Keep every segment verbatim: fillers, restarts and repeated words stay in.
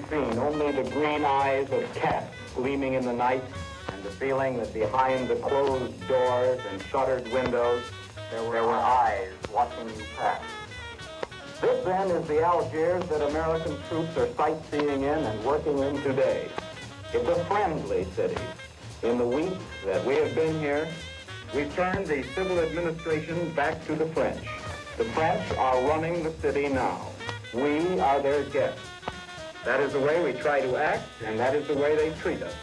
seen only the green eyes of cats gleaming in the night, and the feeling that behind the closed doors and shuttered windows, there were, there were eyes watching you pass. This, then, is the Algiers that American troops are sightseeing in and working in today. It's a friendly city. In the week that we have been here, we've turned the civil administration back to the French. The French are running the city now. We are their guests. That is the way we try to act, and that is the way they treat us.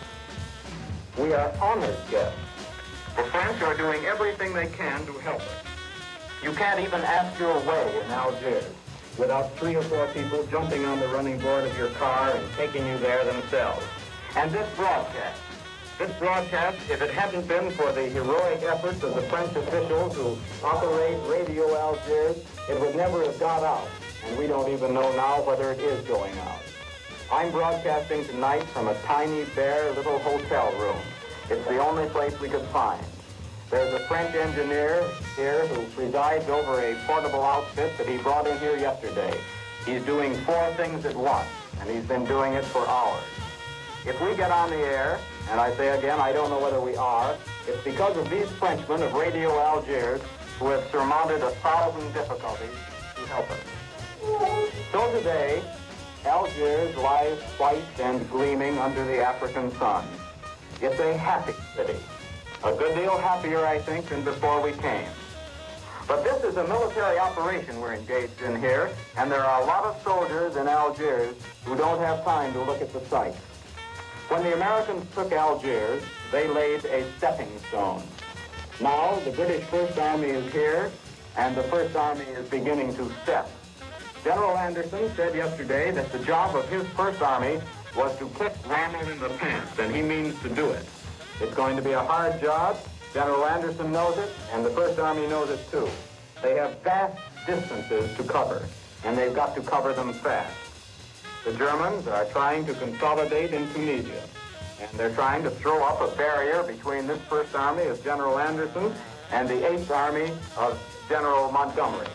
We are honored guests. The French are doing everything they can to help us. You can't even ask your way in Algiers without three or four people jumping on the running board of your car and taking you there themselves. And this broadcast, this broadcast, if it hadn't been for the heroic efforts of the French officials who operate Radio Algiers, it would never have got out. And we don't even know now whether it is going out. I'm broadcasting tonight from a tiny, bare little hotel room. It's the only place we could find. There's a French engineer here who presides over a portable outfit that he brought in here yesterday. He's doing four things at once, and he's been doing it for hours. If we get on the air, and I say again, I don't know whether we are, it's because of these Frenchmen of Radio Algiers who have surmounted a thousand difficulties to help us. So today, Algiers lies white and gleaming under the African sun. It's a happy city. A good deal happier, I think, than before we came. But this is a military operation we're engaged in here, and there are a lot of soldiers in Algiers who don't have time to look at the sights. When the Americans took Algiers, they laid a stepping stone. Now the British First Army is here, and the First Army is beginning to step. General Anderson said yesterday that the job of his First Army was to kick Rommel in the pants, and he means to do it. It's going to be a hard job. General Anderson knows it, and the First Army knows it too. They have vast distances to cover, and they've got to cover them fast. The Germans are trying to consolidate in Tunisia, and they're trying to throw up a barrier between this First Army of General Anderson and the Eighth Army of General Montgomery.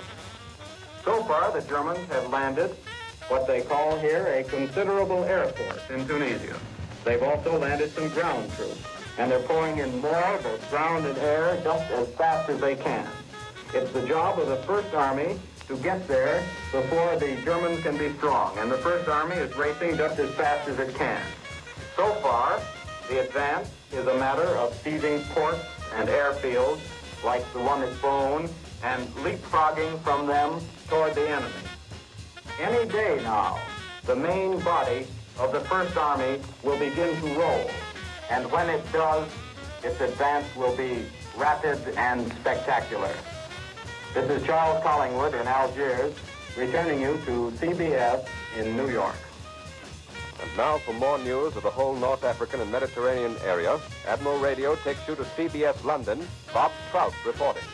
So far, the Germans have landed what they call here a considerable air force in Tunisia. They've also landed some ground troops, and they're pouring in more both ground and air just as fast as they can. It's the job of the First Army to get there before the Germans can be strong, and the First Army is racing just as fast as it can. So far, the advance is a matter of seizing ports and airfields like the one at Bone and leapfrogging from them toward the enemy. Any day now, the main body of the First Army will begin to roll, and when it does, its advance will be rapid and spectacular. This is Charles Collingwood in Algiers, returning you to C B S in New York. And now for more news of the whole North African and Mediterranean area, Admiral Radio takes you to C B S London. Bob Trout reporting.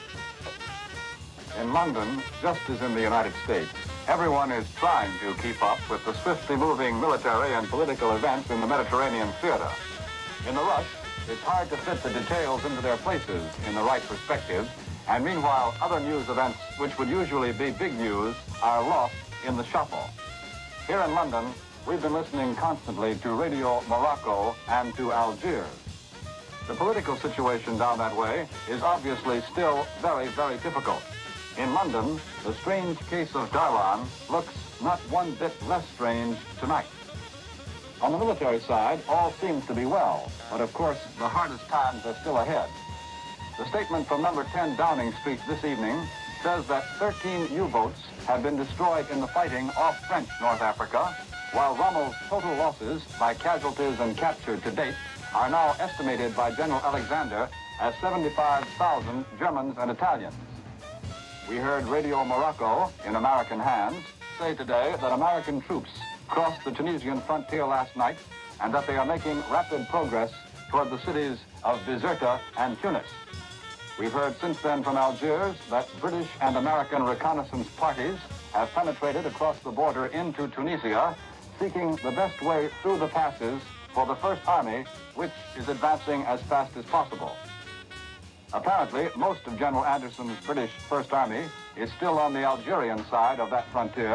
In London, just as in the United States, everyone is trying to keep up with the swiftly moving military and political events in the Mediterranean theater. In the rush, it's hard to fit the details into their places in the right perspective, and meanwhile, other news events, which would usually be big news, are lost in the shuffle. Here in London, we've been listening constantly to Radio Morocco and to Algiers. The political situation down that way is obviously still very, very difficult. In London, the strange case of Darlan looks not one bit less strange tonight. On the military side, all seems to be well, but of course, the hardest times are still ahead. The statement from number ten Downing Street this evening says that thirteen U-boats have been destroyed in the fighting off French North Africa, while Rommel's total losses by casualties and captured to date are now estimated by General Alexander as seventy-five thousand Germans and Italians. We heard Radio Morocco, in American hands, say today that American troops crossed the Tunisian frontier last night and that they are making rapid progress toward the cities of Bizerta and Tunis. We've heard since then from Algiers that British and American reconnaissance parties have penetrated across the border into Tunisia, seeking the best way through the passes for the First Army, which is advancing as fast as possible. Apparently, most of General Anderson's British First Army is still on the Algerian side of that frontier,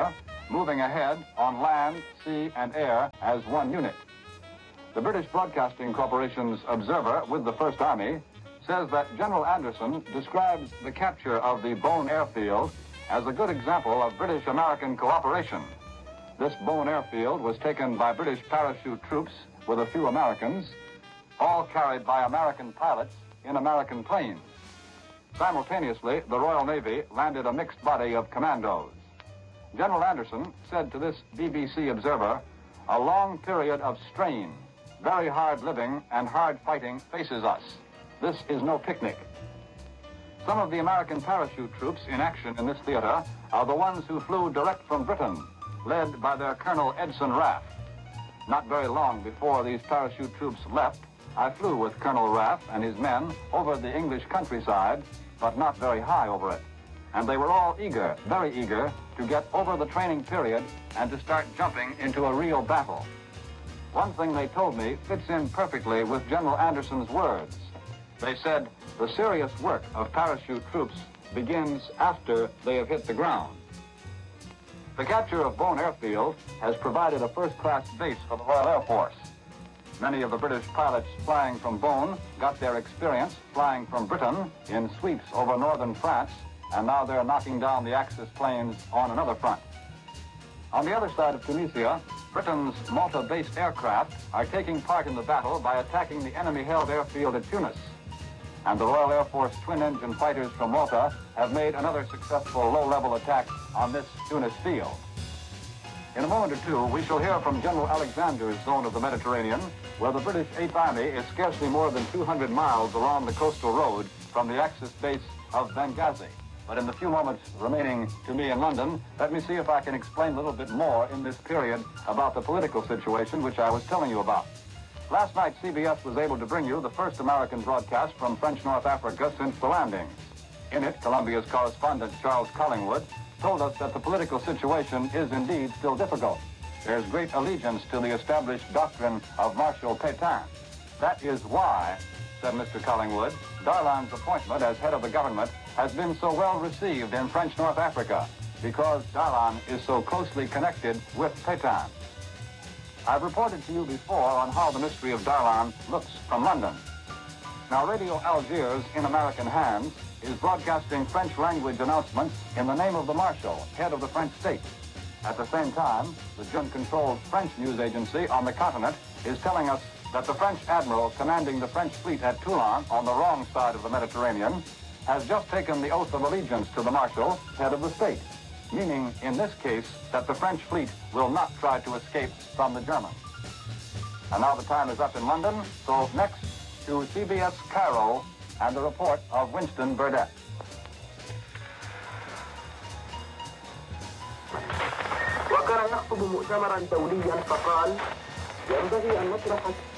moving ahead on land, sea, and air as one unit. The British Broadcasting Corporation's observer with the First Army says that General Anderson describes the capture of the Bone Airfield as a good example of British-American cooperation. This Bone Airfield was taken by British parachute troops with a few Americans, all carried by American pilots in American planes. Simultaneously, the Royal Navy landed a mixed body of commandos. General Anderson said to this B B C observer, "A long period of strain, very hard living and hard fighting faces us. This is no picnic." Some of the American parachute troops in action in this theater are the ones who flew direct from Britain, led by their Colonel Edson Raff. Not very long before these parachute troops left, I flew with Colonel Raff and his men over the English countryside, but not very high over it. And they were all eager, very eager, to get over the training period and to start jumping into a real battle. One thing they told me fits in perfectly with General Anderson's words. They said, the serious work of parachute troops begins after they have hit the ground. The capture of Bone Airfield has provided a first-class base for the Royal Air Force. Many of the British pilots flying from Bone got their experience flying from Britain in sweeps over northern France, and now they're knocking down the Axis planes on another front. On the other side of Tunisia, Britain's Malta-based aircraft are taking part in the battle by attacking the enemy-held airfield at Tunis. And the Royal Air Force twin-engine fighters from Malta have made another successful low-level attack on this Tunis field. In a moment or two, we shall hear from General Alexander's zone of the Mediterranean, where the British Eighth Army is scarcely more than two hundred miles along the coastal road from the Axis base of Benghazi. But in the few moments remaining to me in London, let me see if I can explain a little bit more in this period about the political situation which I was telling you about. Last night, C B S was able to bring you the first American broadcast from French North Africa since the landings. In it, Columbia's correspondent, Charles Collingwood, told us that the political situation is indeed still difficult. There's great allegiance to the established doctrine of Marshal Pétain. That is why, said Mister Collingwood, Darlan's appointment as head of the government has been so well received in French North Africa, because Darlan is so closely connected with Pétain. I've reported to you before on how the mystery of Darlan looks from London. Now, Radio Algiers, in American hands, is broadcasting French-language announcements in the name of the Marshal, head of the French state. At the same time, the Jun-controlled French news agency on the continent is telling us that the French admiral commanding the French fleet at Toulon, on the wrong side of the Mediterranean, has just taken the oath of allegiance to the Marshal, head of the state, meaning, in this case, that the French fleet will not try to escape from the Germans. And now the time is up in London, so next to C B S Cairo and the report of Winston Burdett. وكان يخطب مؤتمرا دوليا فقال ينبغي أن نطرح